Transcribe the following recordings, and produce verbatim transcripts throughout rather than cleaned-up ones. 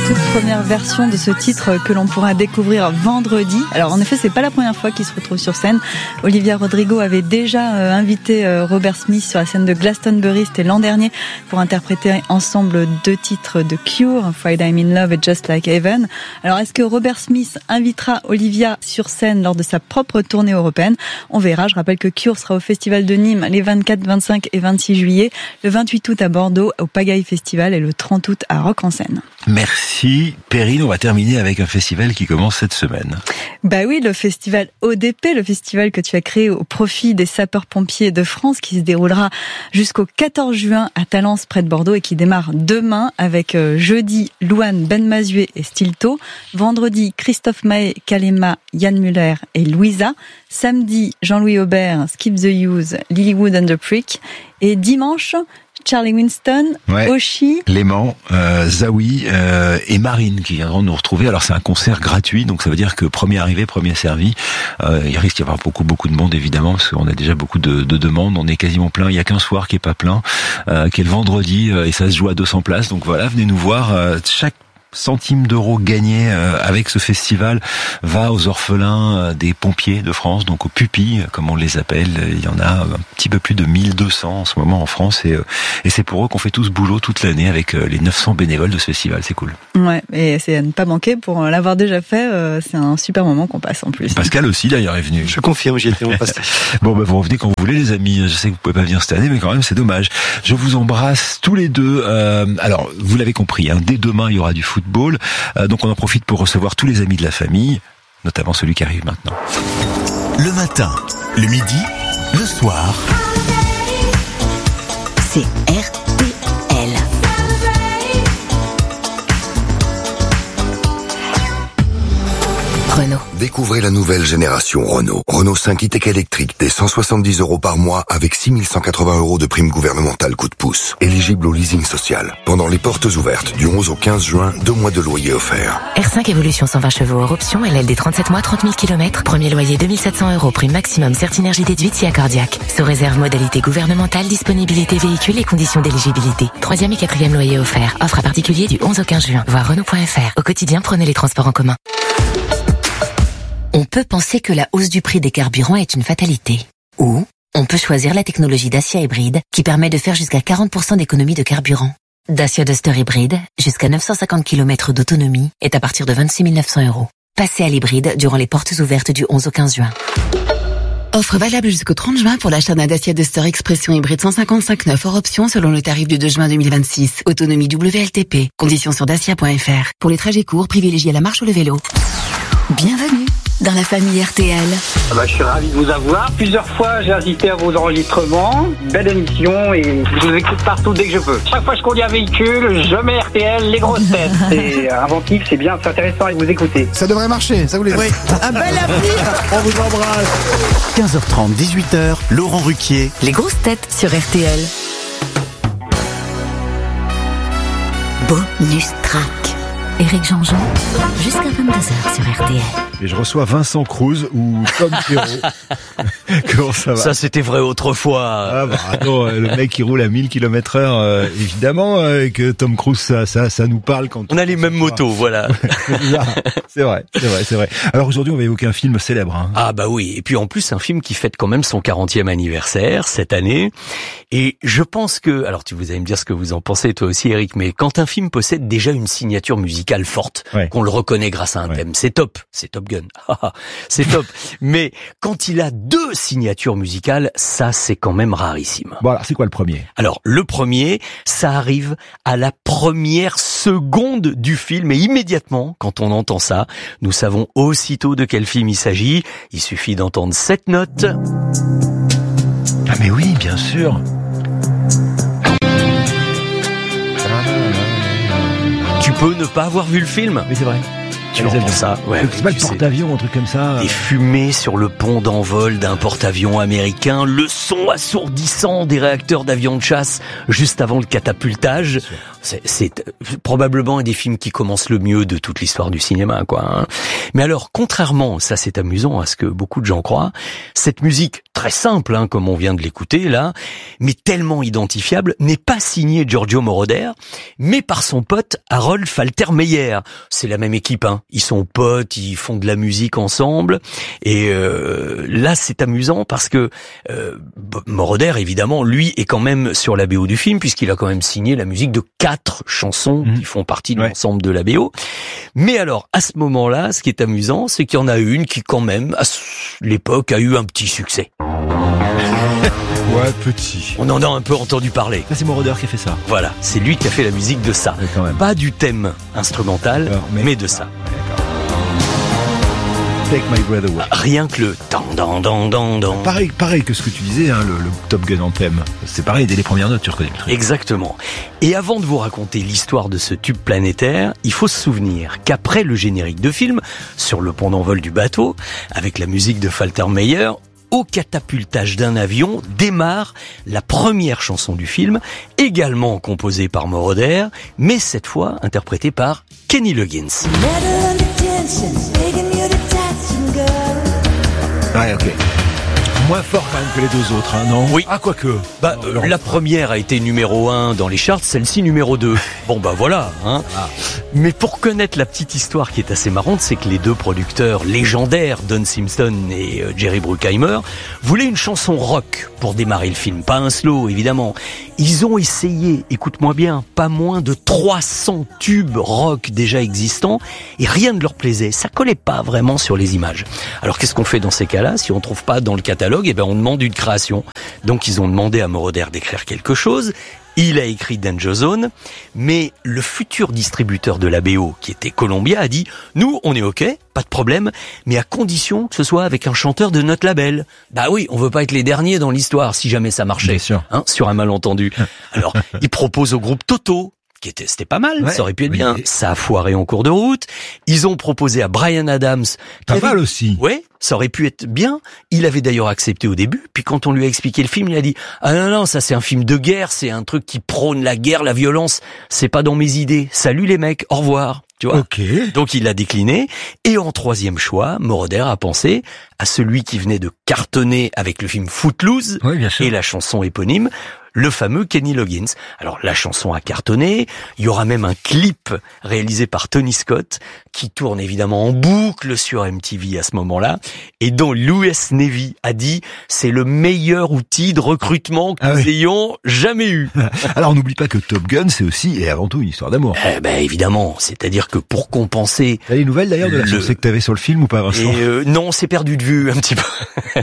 toute première version de ce titre que l'on pourra découvrir vendredi. Alors en effet, c'est pas la première fois qu'il se retrouve sur scène. Olivia Rodrigo avait déjà euh, invité euh, Robert Smith sur la scène de Glastonbury, c'était l'an dernier, pour interpréter ensemble deux titres de Cure, Friday I'm in Love et Just Like Heaven. Alors est-ce que Robert Smith invitera Olivia sur scène lors de sa propre tournée européenne? On verra. Je rappelle que Cure sera au Festival de Nîmes les vingt-quatre, vingt-cinq et vingt-six juillet, le vingt-huit août à Bordeaux au Pagaille Festival et le trente août à Rock en Seine. Merci Perrine, on va terminer avec un festival qui commence cette semaine. Bah oui, le festival O D P, le festival que tu as créé au profit des sapeurs-pompiers de France, qui se déroulera jusqu'au quatorze juin à Talence près de Bordeaux et qui démarre demain avec euh, jeudi Louane, Ben Mazué et Stilto, vendredi Christophe Mahé, Kalema, Yann Muller et Louisa, samedi Jean-Louis Aubert, Skip the Use, Lilywood and the Prick et dimanche Charlie Winston, ouais. Oshi, Léman, euh, Zawi euh, et Marine qui viendront nous retrouver. Alors c'est un concert gratuit, donc ça veut dire que premier arrivé, premier servi. Euh, il risque d'y avoir beaucoup beaucoup de monde évidemment, parce qu'on a déjà beaucoup de, de demandes. On est quasiment plein. Il y a qu'un soir qui est pas plein, euh, qui est le vendredi, euh, et ça se joue à deux cents places. Donc voilà, venez nous voir. Euh, chaque centimes d'euros gagnés euh, avec ce festival va aux orphelins euh, des pompiers de France, donc aux pupilles comme on les appelle. Il y en a un petit peu plus de mille deux cents en ce moment en France, et, euh, et c'est pour eux qu'on fait tout ce boulot toute l'année avec euh, les neuf cents bénévoles de ce festival. C'est cool. Ouais, et c'est à ne pas manquer. Pour l'avoir déjà fait, euh, c'est un super moment qu'on passe en plus. Pascal aussi d'ailleurs est venu. Je confirme, j'y étais mon pasteur. Bon, bah, vous revenez quand vous voulez les amis. Je sais que vous pouvez pas venir cette année, mais quand même c'est dommage. Je vous embrasse tous les deux. Euh, alors vous l'avez compris, hein, dès demain il y aura du foot. Euh, donc on en profite pour recevoir tous les amis de la famille, notamment celui qui arrive maintenant. Le matin, le midi, le soir. C'est R T L. Renault. Découvrez la nouvelle génération Renault. Renault cinq e-Tech électrique dès cent soixante-dix euros par mois avec six mille cent quatre-vingts euros de prime gouvernementale coup de pouce. Éligible au leasing social. Pendant les portes ouvertes du onze au quinze juin, deux mois de loyer offerts. R cinq Evolution cent vingt chevaux hors option, L L D trente-sept mois, trente mille kilomètres. Premier loyer deux mille sept cents euros, prime maximum Certinergie déduite si accordiaque. Sous réserve modalité gouvernementale, disponibilité véhicule et conditions d'éligibilité. Troisième et quatrième loyer offert. Offre à particulier du onze au quinze juin. Voir Renault point F R. Au quotidien, prenez les transports en commun. On peut penser que la hausse du prix des carburants est une fatalité. Ou on peut choisir la technologie Dacia Hybride qui permet de faire jusqu'à quarante pour cent d'économie de carburant. Dacia Duster Hybride, jusqu'à neuf cent cinquante kilomètres d'autonomie, est à partir de vingt-six mille neuf cents euros. Passez à l'hybride durant les portes ouvertes du onze au quinze juin. Offre valable jusqu'au trente juin pour l'achat d'un Dacia Duster Expression Hybride cent cinquante-cinq neuf hors option selon le tarif du deux juin deux mille vingt-six. Autonomie W L T P. Conditions sur dacia point F R. Pour les trajets courts, privilégiez la marche ou le vélo. Bienvenue dans la famille R T L. Ah bah, je suis ravi de vous avoir. Plusieurs fois, j'ai assisté à vos enregistrements. Belle émission et je vous écoute partout dès que je peux. Chaque fois que je conduis un véhicule, je mets R T L, les grosses têtes. C'est inventif, c'est bien, c'est intéressant et vous écoutez. Ça devrait marcher, ça vous les... Oui. Un bel avenir. On vous embrasse. quinze heures trente, dix-huit heures, Laurent Ruquier. Les grosses têtes sur R T L. Bonus track. Éric Jean-Jean, jusqu'à vingt-deux heures sur R T L. Et je reçois Vincent Cruz ou Tom Perrault. Comment ça va? Ça, c'était vrai autrefois. Ah bah attends, le mec qui roule à mille kilomètres heure, euh, évidemment euh, que Tom Cruise, ça, ça, ça nous parle quand on a les mêmes motos, voilà. C'est vrai, c'est vrai, c'est vrai. Alors aujourd'hui, on va évoquer un film célèbre. Hein. Ah bah oui, et puis en plus, un film qui fête quand même son quarantième anniversaire cette année. Et je pense que, alors tu vous allez me dire ce que vous en pensez toi aussi, Eric, mais quand un film possède déjà une signature musicale forte, ouais. qu'on le reconnaît grâce à un ouais. thème, c'est top, c'est Top Gun, c'est top. Mais quand il a deux signatures musicales, ça c'est quand même rarissime. Bon alors, c'est quoi le premier? Alors le premier, ça arrive à la première seconde du film et immédiatement, quand on entend ça, nous savons aussitôt de quel film il s'agit. Il suffit d'entendre cette note. Ah mais oui, bien sûr. Tu peux ne pas avoir vu le film. Mais c'est vrai. Tu entends ça, ouais. C'est pas le porte-avions, un truc comme ça. Des fumées sur le pont d'envol d'un porte-avions américain, le son assourdissant des réacteurs d'avions de chasse juste avant le catapultage. c'est, c'est probablement un des films qui commence le mieux de toute l'histoire du cinéma, quoi. Hein. Mais alors, contrairement, ça c'est amusant à ce que beaucoup de gens croient, cette musique très simple, hein, comme on vient de l'écouter là, mais tellement identifiable, n'est pas signée Giorgio Moroder, mais par son pote Harold Faltermeyer. C'est la même équipe, hein. Ils sont potes, ils font de la musique ensemble, et euh, là c'est amusant parce que euh, Moroder, évidemment, lui est quand même sur la B O du film, puisqu'il a quand même signé la musique de quatre chansons mmh. qui font partie de ouais. l'ensemble de la B O. Mais alors, à ce moment-là, ce qui est amusant, c'est qu'il y en a une qui, quand même, à l'époque, a eu un petit succès. Ouais, petit. On en a un peu entendu parler. Ça, c'est Moroder qui a fait ça. Voilà, c'est lui qui a fait la musique de ça. Ouais, quand même. Pas du thème instrumental, alors, mais... mais de ça. Take My Breath Away. Rien que le dan dan dan dan dan. Pareil, pareil que ce que tu disais, hein, le, le Top Gun en thème. C'est pareil, dès les premières notes, tu reconnais le truc. Exactement. Et avant de vous raconter l'histoire de ce tube planétaire, il faut se souvenir qu'après le générique de film, sur le pont d'envol du bateau, avec la musique de Faltermeyer, au catapultage d'un avion, démarre la première chanson du film, également composée par Moroder, mais cette fois interprétée par Kenny Loggins. Ouais, ok. Moins fort quand même que les deux autres, hein, non? Oui. Ah, quoique. Bah, euh, la première a été numéro un dans les charts, celle-ci numéro deux. Bon, bah voilà, hein. Ah. Mais pour connaître la petite histoire qui est assez marrante, c'est que les deux producteurs légendaires, Don Simpson et euh, Jerry Bruckheimer, voulaient une chanson rock pour démarrer le film. Pas un slow, évidemment. Ils ont essayé, écoute-moi bien, pas moins de trois cents tubes rock déjà existants, et rien ne leur plaisait. Ça collait pas vraiment sur les images. Alors qu'est-ce qu'on fait dans ces cas-là? Si on trouve pas dans le catalogue, eh ben on demande une création. Donc ils ont demandé à Moroder d'écrire quelque chose. Il a écrit Danger Zone, mais le futur distributeur de la B O, qui était Columbia, a dit « Nous, on est ok, pas de problème, mais à condition que ce soit avec un chanteur de notre label. » Bah oui, on veut pas être les derniers dans l'histoire, si jamais ça marchait, hein, sur un malentendu. Alors, il propose au groupe Toto, qui était, c'était pas mal, ouais, ça aurait pu être oui, bien. Ça a foiré en cours de route. Ils ont proposé à Bryan Adams. Pas mal aussi. Ouais, ça aurait pu être bien. Il avait d'ailleurs accepté au début. Puis quand on lui a expliqué le film, il a dit « Ah non, non, ça c'est un film de guerre, c'est un truc qui prône la guerre, la violence. C'est pas dans mes idées. Salut les mecs, au revoir. » Tu vois. Okay. Donc il l'a décliné. Et en troisième choix, Moroder a pensé à celui qui venait de cartonner avec le film Footloose oui, bien sûr. et la chanson éponyme, le fameux Kenny Loggins. Alors la chanson a cartonné, il y aura même un clip réalisé par Tony Scott qui tourne évidemment en boucle sur M T V à ce moment-là et dont l'U S Navy a dit c'est le meilleur outil de recrutement que ah nous oui. ayons jamais eu. Alors on n'oublie pas que Top Gun c'est aussi et avant tout une histoire d'amour. Eh ben évidemment, c'est-à-dire que pour compenser... T'as les nouvelles d'ailleurs de la chanson que t'avais sur le film ou pas Vincent? Et euh, non, c'est perdu de vue un petit peu.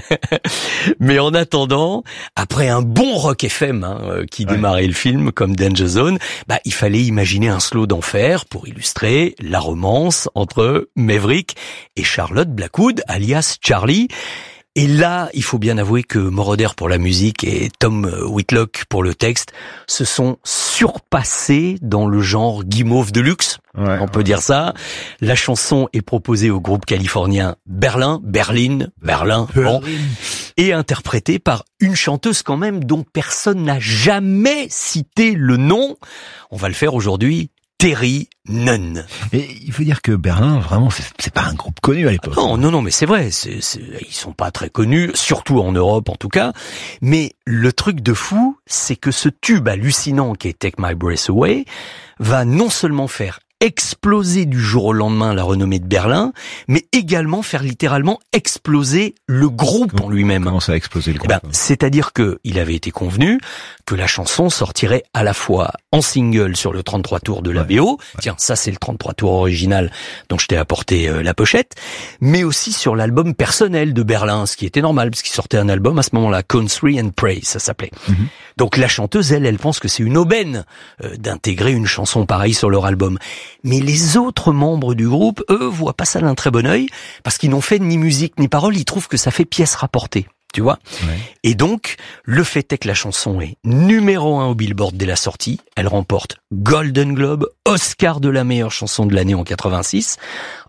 Mais en attendant, après un bon rock F M Hein, qui ouais. démarrait le film comme Danger Zone, bah il fallait imaginer un slow d'enfer pour illustrer la romance entre Maverick et Charlotte Blackwood, alias Charlie. Et là, il faut bien avouer que Moroder pour la musique et Tom Whitlock pour le texte se sont surpassés dans le genre guimauve de luxe. Ouais, on peut ouais. dire ça. La chanson est proposée au groupe californien Berlin, Berlin, Berlin, bon, et interprétée par une chanteuse quand même dont personne n'a jamais cité le nom. On va le faire aujourd'hui. Terry Nunn. Et il faut dire que Berlin, vraiment, c'est, c'est pas un groupe connu à l'époque. Non, non, non, mais c'est vrai. C'est, c'est, ils sont pas très connus, surtout en Europe en tout cas. Mais le truc de fou, c'est que ce tube hallucinant qui est Take My Breath Away va non seulement faire exploser du jour au lendemain la renommée de Berlin, mais également faire littéralement exploser le groupe en lui-même. Comment ça a explosé le groupe? Eh ben, c'est-à-dire que il avait été convenu que la chanson sortirait à la fois en single sur le trente-trois tours de la ouais, B O, ouais. tiens, ça c'est le trente-trois tours original dont je t'ai apporté euh, la pochette, mais aussi sur l'album personnel de Berlin, ce qui était normal, parce qu'il sortait un album à ce moment-là, Country and Pray, ça s'appelait. Mm-hmm. Donc la chanteuse, elle, elle pense que c'est une aubaine euh, d'intégrer une chanson pareille sur leur album. Mais les autres membres du groupe, eux, voient pas ça d'un très bon œil, parce qu'ils n'ont fait ni musique ni parole, ils trouvent que ça fait pièce rapportée. Tu vois, ouais. Et donc, le fait est que la chanson est numéro un au Billboard dès la sortie. Elle remporte Golden Globe, Oscar de la meilleure chanson de l'année en quatre-vingt-six.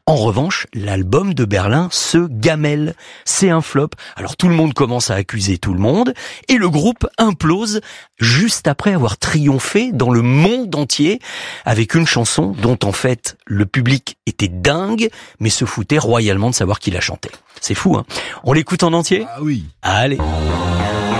En revanche, l'album de Berlin se gamelle. C'est un flop. Alors tout le monde commence à accuser tout le monde et le groupe implose juste après avoir triomphé dans le monde entier avec une chanson dont en fait le public était dingue mais se foutait royalement de savoir qui la chantait. C'est fou, hein. On l'écoute en entier ? Ah oui. Allez.